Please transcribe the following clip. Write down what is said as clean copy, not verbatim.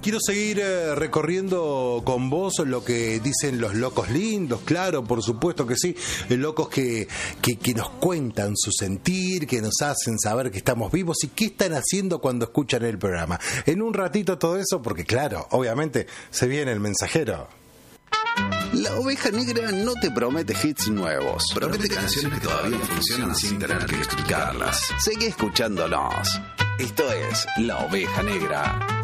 Quiero seguir recorriendo con vos lo que dicen los locos lindos, claro, por supuesto que sí, locos que nos cuentan su sentir, que nos hacen saber que estamos vivos y qué están haciendo cuando escuchan el programa. En un ratito todo eso, porque claro, obviamente se viene el mensajero. La Oveja Negra no te promete hits nuevos. Promete canciones que todavía funcionan sin tener que explicarlas. Seguí escuchándonos. Esto es La Oveja Negra.